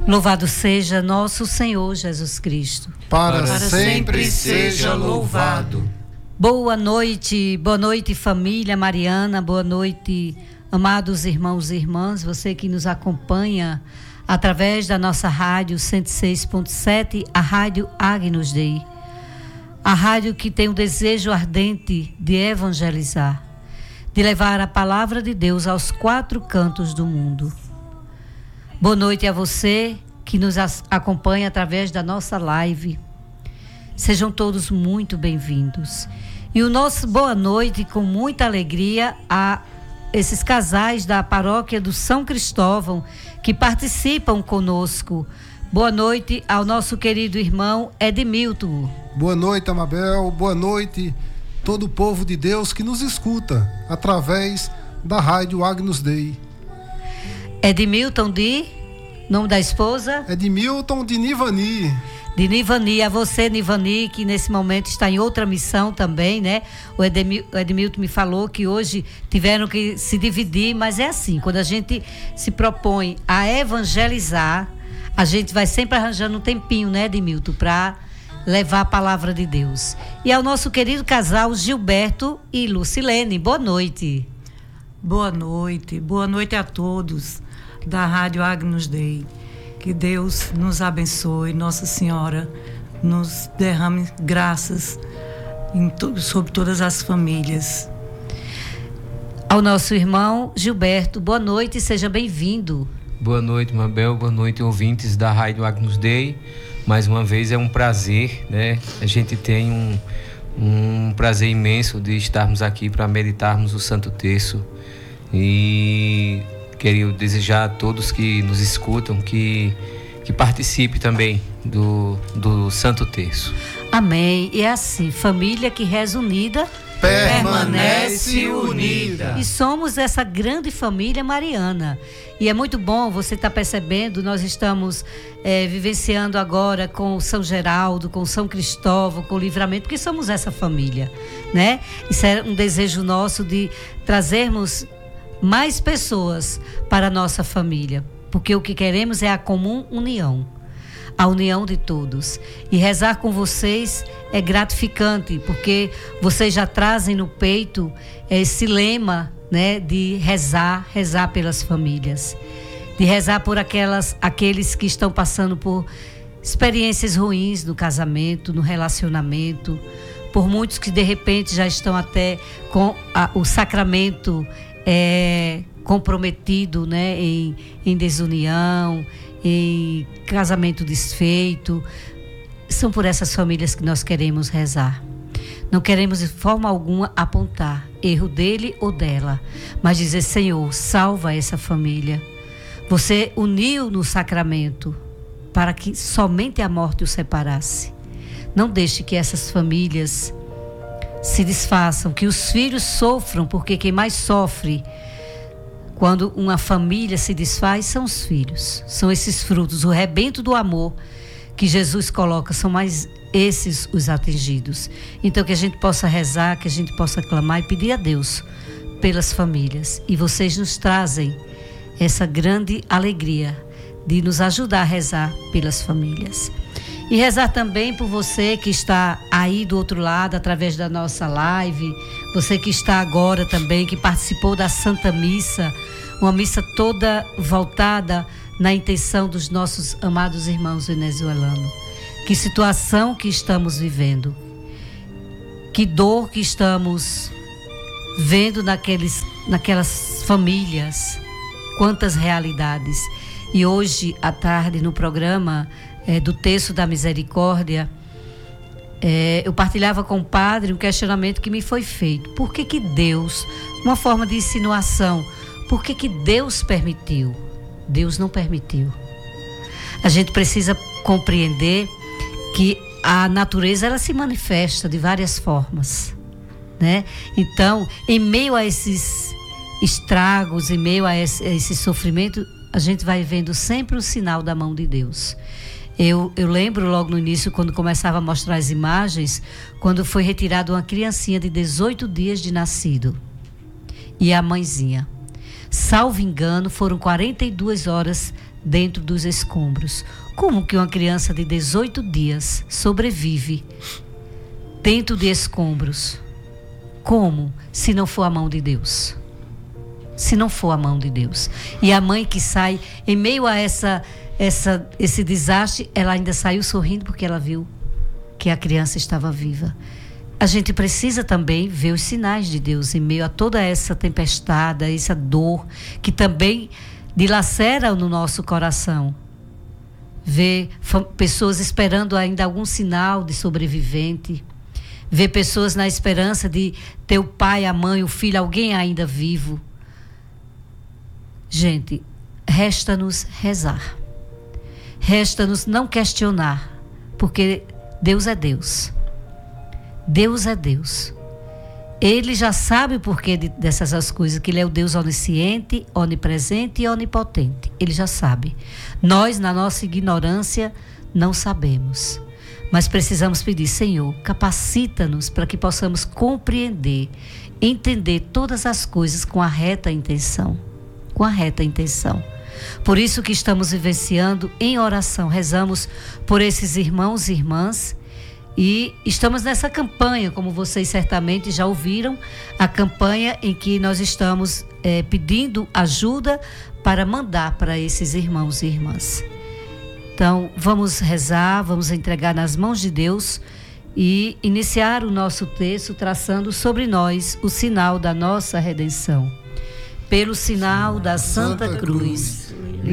Louvado seja nosso Senhor Jesus Cristo. Para sempre seja louvado. Boa noite família Mariana, boa noite amados irmãos e irmãs, você que nos acompanha através da nossa rádio 106.7, a Rádio Agnus Dei, a rádio que tem um desejo ardente de evangelizar, de levar a palavra de Deus aos quatro cantos do mundo. Boa noite a você que nos acompanha através da nossa live. Sejam todos muito bem-vindos. E o nosso boa noite com muita alegria a esses casais da paróquia do São Cristóvão que participam conosco. Boa noite ao nosso querido irmão Edmilton. Boa noite, Amabel. Boa noite todo o povo de Deus que nos escuta através da Rádio Agnus Dei. Edmilton nome da esposa? Edmilton de Nivani. De Nivani, a você, Nivani, que nesse momento está em outra missão também, né? O Edmilton me falou que hoje tiveram que se dividir, mas é assim, quando a gente se propõe a evangelizar, a gente vai sempre arranjando um tempinho, né, Edmilton, para levar a palavra de Deus. E ao nosso querido casal Gilberto e Lucilene, boa noite. Boa noite a todos da Rádio Agnus Dei. Que Deus nos abençoe, Nossa Senhora nos derrame graças sobre todas as famílias. Ao nosso irmão Gilberto, boa noite e seja bem-vindo. Boa noite, Mabel, boa noite, ouvintes da Rádio Agnus Dei. Mais uma vez é um prazer, né? A gente tem um prazer imenso de estarmos aqui para meditarmos o Santo Terço. E queria desejar a todos que nos escutam que participe também do Santo Terço. Amém. E é assim, família que reza unida permanece unida. E somos essa grande família mariana. E é muito bom, você estar percebendo, nós estamos vivenciando agora com São Geraldo, com São Cristóvão, com o Livramento, porque somos essa família, né? Isso é um desejo nosso de trazermos mais pessoas para a nossa família, porque o que queremos é a comum união, a união de todos. E rezar com vocês é gratificante, porque vocês já trazem no peito esse lema, né, de rezar pelas famílias, de rezar por aqueles que estão passando por experiências ruins no casamento, no relacionamento, por muitos que de repente já estão até com o sacramento comprometido, né, em desunião, em casamento desfeito. São por essas famílias que nós queremos rezar. Não queremos de forma alguma apontar erro dele ou dela, mas dizer: Senhor, salva essa família. Você uniu no sacramento para que somente a morte os separasse. Não deixe que essas famílias se desfaçam, que os filhos sofram, porque quem mais sofre quando uma família se desfaz são os filhos. São esses frutos, o rebento do amor que Jesus coloca, são mais esses os atingidos. Então que a gente possa rezar, que a gente possa clamar e pedir a Deus pelas famílias. E vocês nos trazem essa grande alegria de nos ajudar a rezar pelas famílias. E rezar também por você que está aí do outro lado, através da nossa live, você que está agora também, que participou da Santa Missa, uma missa toda voltada na intenção dos nossos amados irmãos venezuelanos. Que situação que estamos vivendo, que dor que estamos vendo naquelas famílias, quantas realidades. E hoje à tarde no programa do Terço da Misericórdia, eu partilhava com o padre um questionamento que me foi feito. Por que Deus, uma forma de insinuação, por que Deus permitiu? Deus não permitiu. A gente precisa compreender que a natureza ela se manifesta de várias formas, né? Então, em meio a esses estragos, em meio a esse sofrimento, a gente vai vendo sempre o sinal da mão de Deus. Eu lembro logo no início, quando começava a mostrar as imagens, quando foi retirada uma criancinha de 18 dias de nascido e a mãezinha. salvo engano, foram 42 horas dentro dos escombros. Como que uma criança de 18 dias sobrevive dentro de escombros? Como? Se não for a mão de Deus. Se não for a mão de Deus. E a mãe que sai, em meio a esse desastre, ela ainda saiu sorrindo porque ela viu que a criança estava viva. A gente precisa também ver os sinais de Deus em meio a toda essa tempestade, essa dor que também dilacera no nosso coração. Ver pessoas esperando ainda algum sinal de sobrevivente. Ver pessoas na esperança de ter o pai, a mãe, o filho, alguém ainda vivo. Gente, resta-nos rezar. Resta-nos não questionar, porque Deus é Deus. Deus é Deus. Ele já sabe o porquê dessas coisas, que Ele é o Deus onisciente, onipresente e onipotente. Ele já sabe. Nós, na nossa ignorância, não sabemos. Mas precisamos pedir, Senhor, capacita-nos para que possamos compreender, entender todas as coisas com a reta intenção. Com a reta intenção. Por isso que estamos vivenciando em oração. Rezamos por esses irmãos e irmãs. E estamos nessa campanha, como vocês certamente já ouviram, a campanha em que nós estamos pedindo ajuda para mandar para esses irmãos e irmãs. Então, vamos rezar, vamos entregar nas mãos de Deus e iniciar o nosso texto traçando sobre nós o sinal da nossa redenção. Pelo sinal da Santa Cruz